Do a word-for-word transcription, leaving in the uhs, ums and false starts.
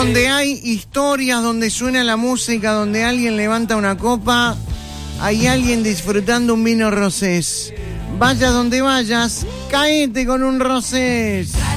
Donde hay historias, donde suena la música, donde alguien levanta una copa, hay alguien disfrutando un vino rosés. Vaya donde vayas, caete con un rosés.